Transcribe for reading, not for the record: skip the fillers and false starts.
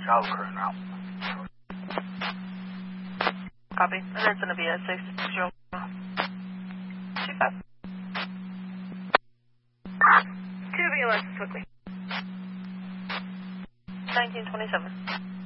Child crew now. Copy. And it's going to be a 6-0. 25. 2 BLS quickly. 1927.